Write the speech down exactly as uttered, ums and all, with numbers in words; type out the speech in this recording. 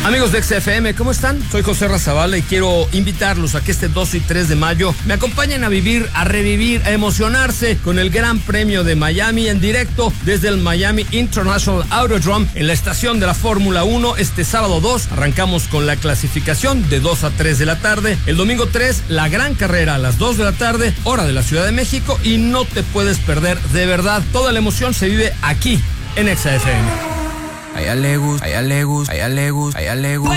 Amigos de X F M, ¿cómo están? Soy José Razabala y quiero invitarlos a que este dos y tres de mayo me acompañen a vivir, a revivir, a emocionarse con el Gran Premio de Miami en directo desde el Miami International Autodrome en la estación de la Fórmula uno. Este sábado dos arrancamos con la clasificación de dos a tres de la tarde. El domingo tres, la gran carrera a las dos de la tarde, hora de la Ciudad de México, y no te puedes perder, de verdad, toda la emoción se vive aquí en X F M. A ella le gusta, a ella le gusta, a ella le gusta, a ella le gusta.